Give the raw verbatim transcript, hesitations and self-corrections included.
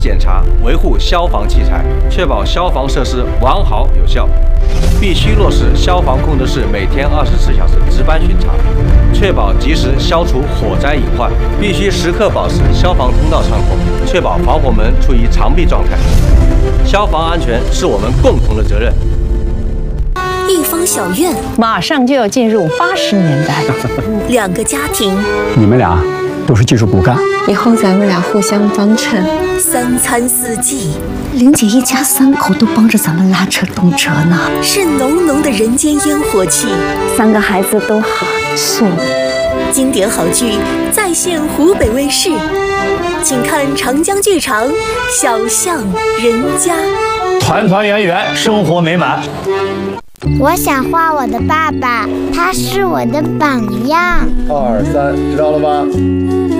检查、维护消防器材，确保消防设施完好有效。必须落实消防控制室每天二十四小时值班巡查，确保及时消除火灾隐患。必须时刻保持消防通道畅通，确保防火门处于常闭状态。消防安全是我们共同的责任。 一方小院， 马上就要进入八十年代， 两个家庭， 你们俩都是技术骨干， 以后咱们俩互相帮衬。 三餐四季， 玲姐一家三口都帮着咱们拉车动车呢， 是浓浓的人间烟火气。 三个孩子都很素。 经典好剧再现湖北卫视，请看长江剧场《小巷人家》， 团团圆圆，生活美满。 我想画我的爸爸，他是我的榜样。 二三，知道了吗？